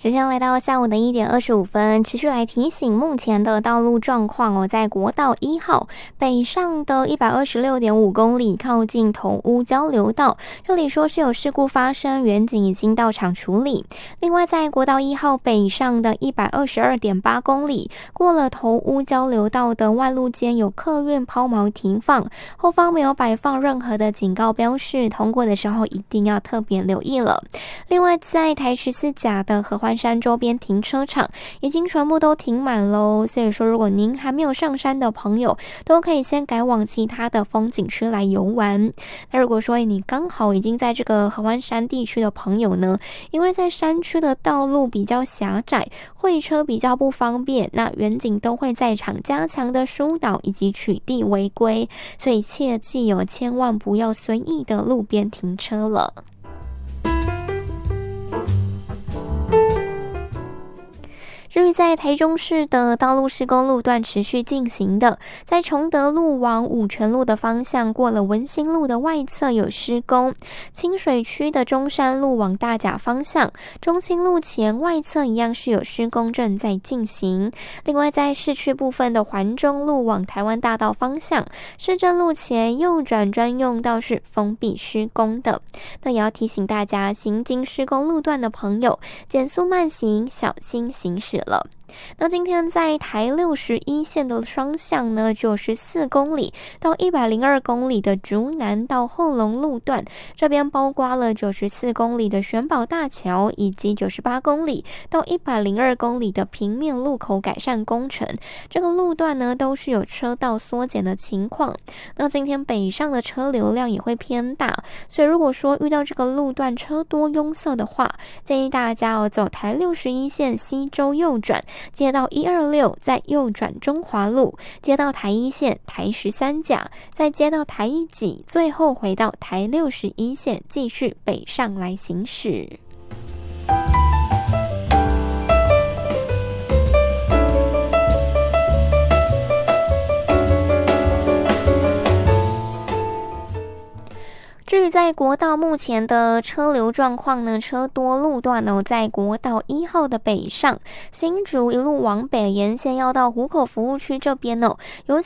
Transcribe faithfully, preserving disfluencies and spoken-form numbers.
时间来到下午的一点二十五分，持续来提醒目前的道路状况哦，在国道一号北上的一百二十六点五公里，靠近头屋交流道，这里说是有事故发生，员警已经到场处理。另外，在国道一号北上的一百二十二点八公里，过了头屋交流道的外路间有客运抛锚停放，后方没有摆放任何的警告标示，通过的时候一定要特别留意了。另外，在台十四甲的合欢山周边停车场已经全部都停满喽，所以说如果您还没有上山的朋友，都可以先改往其他的风景区来游玩。那如果说你刚好已经在这个合欢山地区的朋友呢，因为在山区的道路比较狭窄，会车比较不方便，那员警都会在场加强的疏导以及取缔违规，所以切记哦，千万不要随意的路边停车了。至于在台中市的道路施工路段持续进行的，在崇德路往五权路的方向，过了文心路的外侧有施工；清水区的中山路往大甲方向，中清路前外侧一样是有施工正在进行。另外，在市区部分的环中路往台湾大道方向，市政路前右转专用道是封闭施工的。那也要提醒大家，行经施工路段的朋友，减速慢行，小心行驶了。那今天在台六十一线的双向呢，九十四公里到一百零二公里的竹南到后龙路段，这边包括了九十四公里的玄宝大桥，以及九十八公里到一百零二公里的平面路口改善工程。这个路段呢，都是有车道缩减的情况。那今天北上的车流量也会偏大，所以如果说遇到这个路段车多拥塞的话，建议大家哦走台六十一线西周右转，接到一二六，再右转中华路，接到台一线台十三甲，再接到台一己，最后回到台六十一线继续北上来行驶。至于在国道目前的车流状况呢，车多路段呢，在国道一号的北上，新竹一路往北沿线要到湖口服务区这边哦，尤其